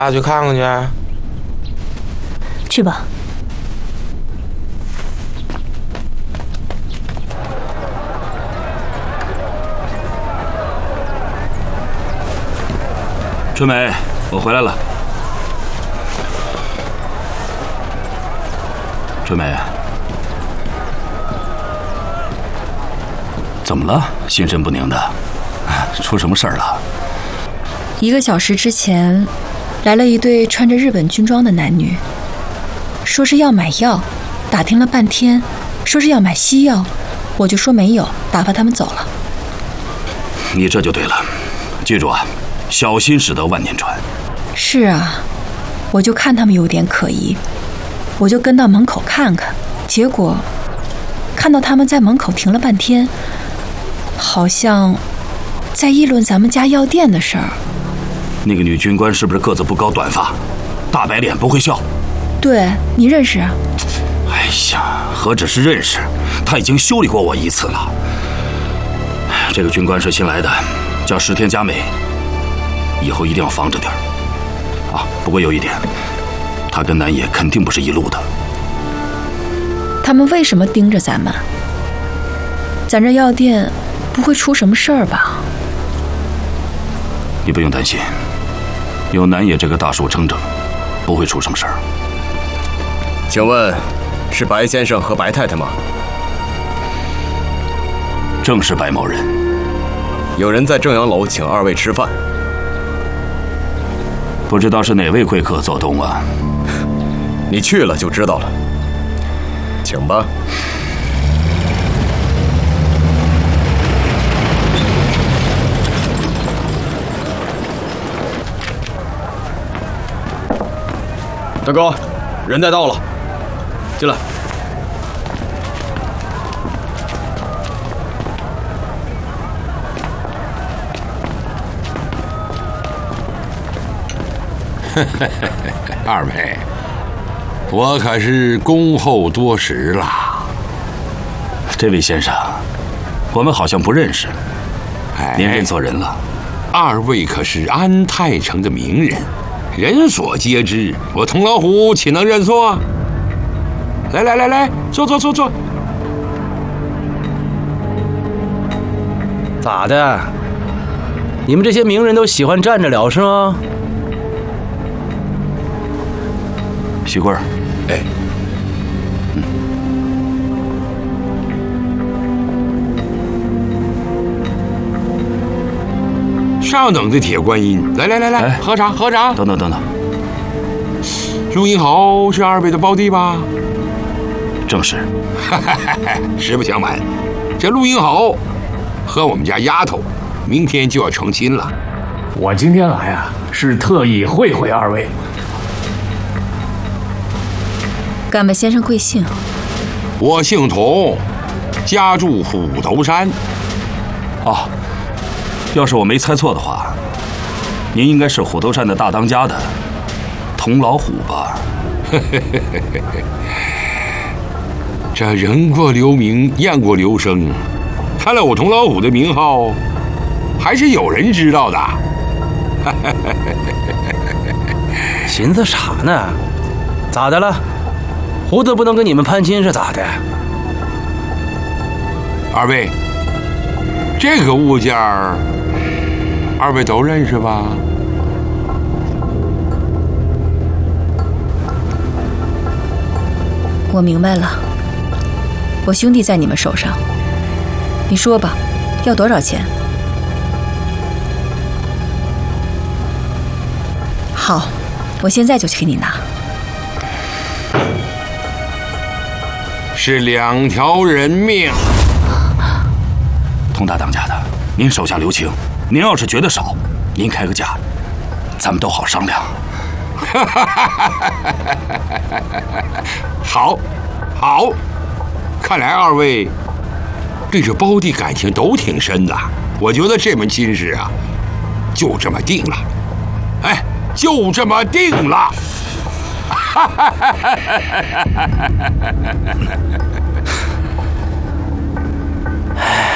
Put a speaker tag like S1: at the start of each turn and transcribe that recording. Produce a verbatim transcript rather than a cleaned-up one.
S1: 去看看去。
S2: 去吧。
S3: 春梅，我回来了。春梅，怎么了？心神不宁的，出什么事儿了？
S2: 一个小时之前，来了一对穿着日本军装的男女，说是要买药，打听了半天，说是要买西药，我就说没有，打发他们走了。
S3: 你这就对了，记住啊，小心驶得万年船。
S2: 是啊，我就看他们有点可疑，我就跟到门口看看，结果看到他们在门口停了半天，好像在议论咱们家药店的事儿。
S3: 那个女军官是不是个子不高，短发，大白脸，不会笑？
S2: 对，你认识啊？
S3: 哎呀，何止是认识，她已经修理过我一次了。这个军官是新来的，叫石田佳美，以后一定要防着点啊！不过有一点，他跟南野肯定不是一路的。
S2: 他们为什么盯着咱们？咱这药店不会出什么事儿吧？
S3: 你不用担心，有南野这个大树撑着，不会出什么事儿。
S4: 请问，是白先生和白太太吗？
S3: 正是白某人。
S4: 有人在正阳楼请二位吃饭，
S3: 不知道是哪位贵客做东啊？
S4: 你去了就知道了。请吧。大哥，人带到了，进来。
S5: 二位，我可是恭候多时了。
S3: 这位先生，我们好像不认识，
S5: 哎，
S3: 您认错人了。
S5: 二位可是安泰城的名人，人所皆知，我童老虎岂能认错？来来来来，坐坐坐坐。
S6: 咋的？你们这些名人都喜欢站着聊是吗？
S3: 许贵儿，
S4: 哎，
S3: 嗯，
S5: 上等的铁观音，来来来来，
S3: 哎
S5: 喝茶喝茶。
S3: 等等等等，
S5: 陆英豪是二位的胞弟吧？
S3: 正是。
S5: 实不相瞒，这陆英豪和我们家丫头明天就要成亲了。
S7: 我今天来啊，是特意会会二位。
S2: 敢问先生贵姓？
S5: 我姓童，家住虎头山。
S3: 哦，要是我没猜错的话，您应该是虎头山的大当家的童老虎吧？
S5: 这人过留名，雁过留声，看来我童老虎的名号还是有人知道的。
S6: 寻思啥呢？咋的了？胡子不能跟你们攀亲是咋的？
S5: 二位，这个物件儿，二位都认识吧？
S2: 我明白了，我兄弟在你们手上，你说吧，要多少钱？好，我现在就去给你拿。
S5: 是两条人命。
S3: 童大当家的，您手下留情，您要是觉得少，您开个价，咱们都好商量。
S5: 好，好，看来二位对这胞弟感情都挺深的。我觉得这门亲事啊，就这么定了。哎，就这么定了。
S6: 唉，